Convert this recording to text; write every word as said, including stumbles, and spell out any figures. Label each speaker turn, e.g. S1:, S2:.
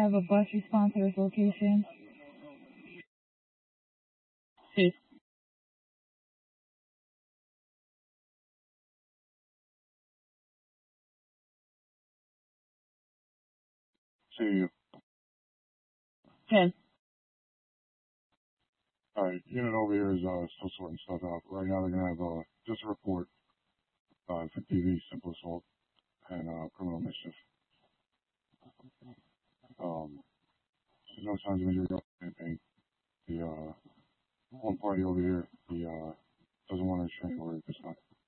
S1: have a bus respond to this location? Sí.
S2: See,
S1: ten.
S2: alright, unit over here is uh, still sorting stuff out. Right now they're gonna have uh, just a report uh, for T V, simple assault, and uh, criminal mischief. Um, there's no signs of injury or anything. The uh, one party over here, he uh, doesn't want to restrain order at this time.